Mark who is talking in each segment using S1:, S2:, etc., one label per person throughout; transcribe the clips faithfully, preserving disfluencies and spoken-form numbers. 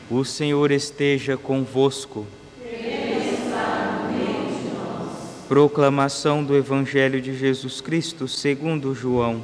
S1: O Senhor esteja convosco. Proclamação do Evangelho de Jesus Cristo segundo João.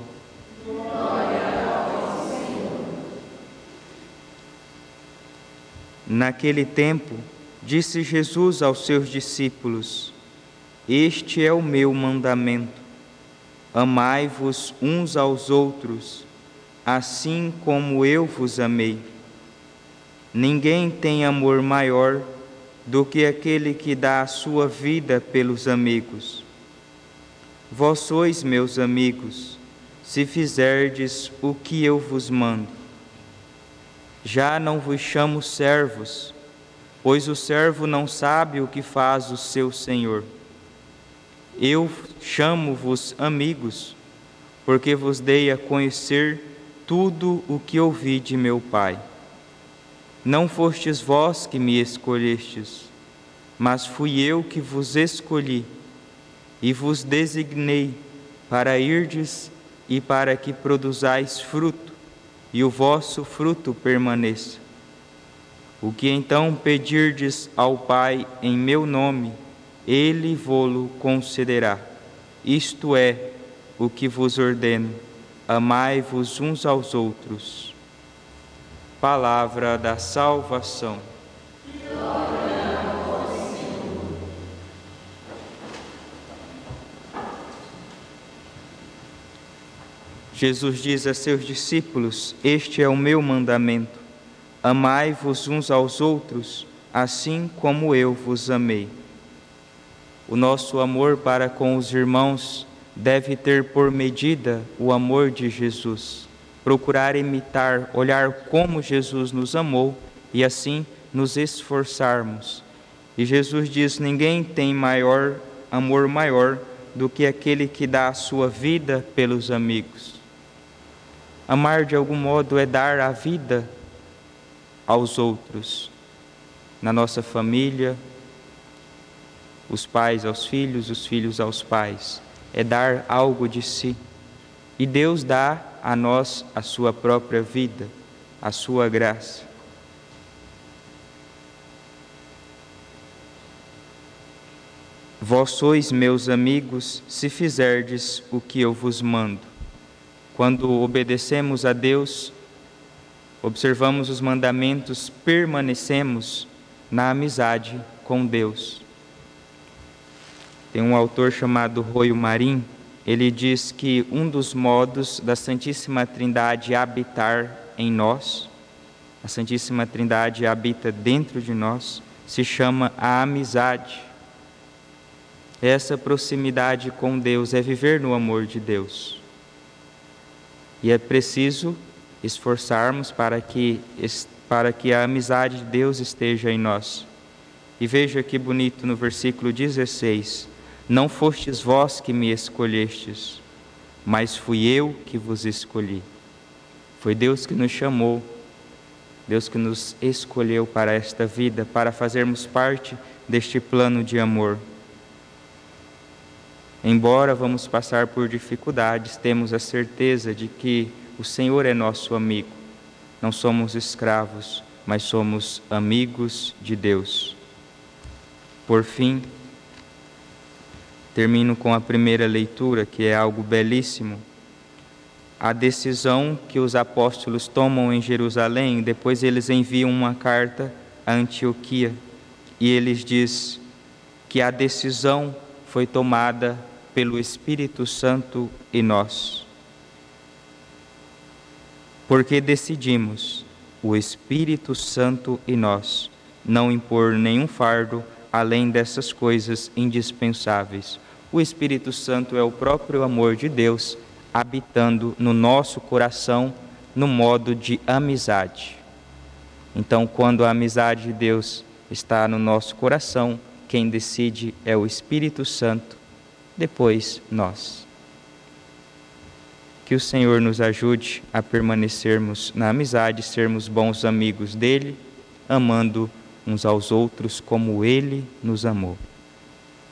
S1: Naquele tempo, disse Jesus aos seus discípulos: Este é o meu mandamento: amai-vos uns aos outros, assim como eu vos amei. Ninguém tem amor maior do que aquele que dá a sua vida pelos amigos. Vós sois meus amigos, se fizerdes o que eu vos mando. Já não vos chamo servos, pois o servo não sabe o que faz o seu senhor. Eu chamo-vos amigos, porque vos dei a conhecer tudo o que ouvi de meu Pai. Não fostes vós que me escolhestes, mas fui eu que vos escolhi e vos designei para irdes e para que produzais fruto, e o vosso fruto permaneça. O que então pedirdes ao Pai em meu nome, Ele vô-lo concederá. Isto é o que vos ordeno: amai-vos uns aos outros. Palavra da salvação.
S2: Glória a vós, Senhor.
S1: Jesus diz a seus discípulos: Este é o meu mandamento: amai-vos uns aos outros, assim como eu vos amei. O nosso amor para com os irmãos deve ter por medida o amor de Jesus. Procurar imitar, olhar como Jesus nos amou e assim nos esforçarmos. E Jesus diz: ninguém tem maior amor maior do que aquele que dá a sua vida pelos amigos. Amar de algum modo é dar a vida aos outros. Na nossa família, os pais aos filhos, os filhos aos pais. É dar algo de si. E Deus dá a nós a sua própria vida, a sua graça. Vós sois meus amigos, se fizerdes o que eu vos mando. Quando obedecemos a Deus, observamos os mandamentos, permanecemos na amizade com Deus. Tem um autor chamado Royo Marim. Ele diz que um dos modos da Santíssima Trindade habitar em nós, a Santíssima Trindade habita dentro de nós, se chama a amizade. Essa proximidade com Deus é viver no amor de Deus. E é preciso esforçarmos para que, para que a amizade de Deus esteja em nós. E veja que bonito no versículo dezesseis. Não fostes vós que me escolhestes, mas fui eu que vos escolhi. Foi Deus que nos chamou, Deus que nos escolheu para esta vida, para fazermos parte deste plano de amor. Embora vamos passar por dificuldades, temos a certeza de que o Senhor é nosso amigo. Não somos escravos, mas somos amigos de Deus. Por fim, termino com a primeira leitura, que é algo belíssimo. A decisão que os apóstolos tomam em Jerusalém, depois eles enviam uma carta a Antioquia, e eles dizem que a decisão foi tomada pelo Espírito Santo e nós. Porque decidimos, o Espírito Santo e nós, não impor nenhum fardo além dessas coisas indispensáveis. O Espírito Santo é o próprio amor de Deus habitando no nosso coração no modo de amizade. Então, quando a amizade de Deus está no nosso coração, quem decide é o Espírito Santo, depois nós. Que o Senhor nos ajude a permanecermos na amizade, sermos bons amigos dele, amando uns aos outros como ele nos amou.